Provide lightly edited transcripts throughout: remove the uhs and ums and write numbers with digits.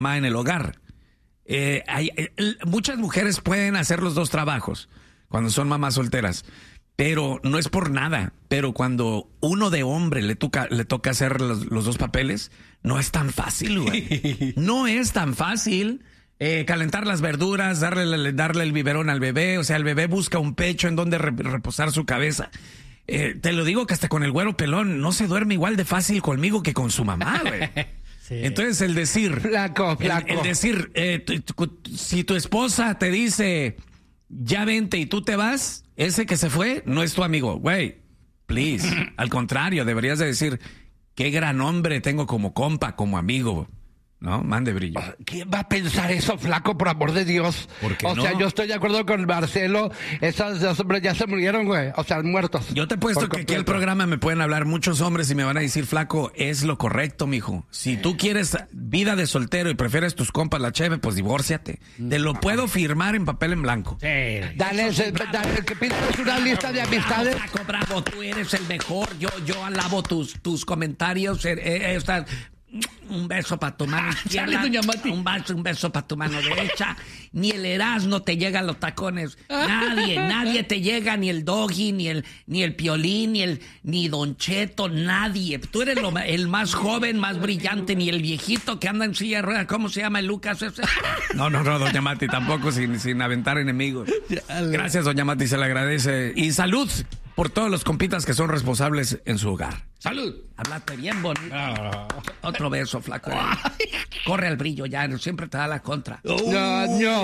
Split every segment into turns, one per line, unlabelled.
en el hogar. Muchas mujeres pueden hacer los dos trabajos cuando son mamás solteras, pero no es por nada. Pero cuando uno de hombre le toca hacer los dos papeles, no es tan fácil, güey. No es tan fácil. Calentar las verduras, darle el biberón al bebé. O sea, el bebé busca un pecho en donde reposar su cabeza. Te lo digo que hasta con el güero pelón no se duerme igual de fácil conmigo que con su mamá, güey. Sí. Entonces el decir...
Flaco.
El decir, si tu esposa te dice, ya vente y tú te vas, ese que se fue no es tu amigo. Güey, please. Al contrario, deberías de decir, qué gran hombre tengo como compa, como amigo. ¿No? Mande brillo.
¿Quién va a pensar eso, flaco, por amor de Dios? O sea, yo estoy de acuerdo con Marcelo. Esos dos hombres ya se murieron, güey. O sea, muertos.
Yo te he puesto que aquí el programa me pueden hablar muchos hombres y me van a decir, flaco, es lo correcto, mijo. Si tú quieres vida de soltero y prefieres tus compas la cheve, pues divórciate. Te lo puedo firmar en papel en blanco.
Sí. Dale, que pidas una lista de amistades.
Flaco, bravo, tú eres el mejor. Yo alabo tus comentarios. Un beso para tu mano izquierda, un beso para tu mano derecha. Ni el Erasmo te llega a los tacones. Nadie te llega, ni el Doggy, ni el Piolín, ni Don Cheto, nadie. Tú eres el más joven, más brillante, ni el viejito que anda en silla de ruedas. ¿Cómo se llama el Lucas ese? No, doña Mati, tampoco sin aventar enemigos. Gracias, doña Mati, se le agradece. Y salud por todos los compitas que son responsables en su hogar.
¡Salud!
Hablaste bien bonito. Otro beso, flaco. Corre al brillo ya, siempre te da la contra.
No.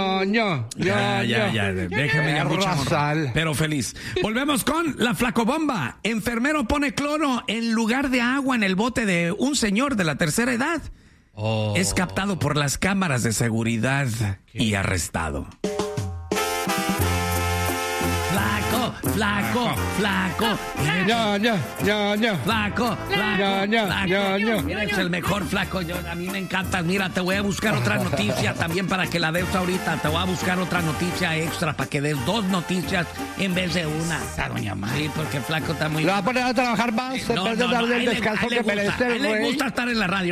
Ya. Déjame ya mucho amor, pero feliz. Volvemos con la flacobomba. Enfermero pone cloro en lugar de agua en el bote de un señor de la tercera edad. Es captado por las cámaras de seguridad y arrestado. Flaco. Flaco. Eres el mejor, flaco. A mí me encanta. Mira, te voy a buscar otra noticia también para que la des ahorita. Te voy a buscar otra noticia extra para que des dos noticias en vez de una.
Doña Mari.
Sí, porque el flaco está muy...
Lo va a poner a trabajar más en vez de darle el descanso que merece,
güey. A él le gusta estar en la radio.